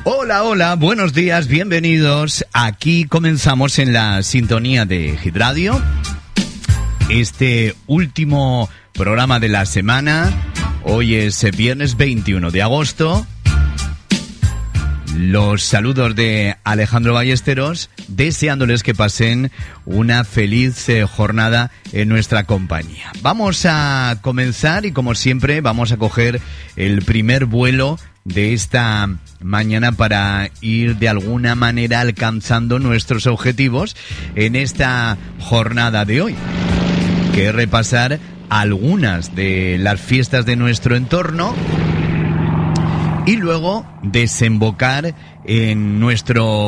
Hola, hola, buenos días, bienvenidos. Aquí comenzamos en la sintonía de Hit Radio. Este último programa de la semana. Hoy es viernes 21 de agosto. Los saludos de Alejandro Ballesteros, deseándoles que pasen una feliz jornada en nuestra compañía. Vamos a comenzar y, como siempre, vamos a coger el primer vuelo de esta mañana para ir de alguna manera alcanzando nuestros objetivos en esta jornada de hoy, que es repasar algunas de las fiestas de nuestro entorno y luego desembocar en nuestro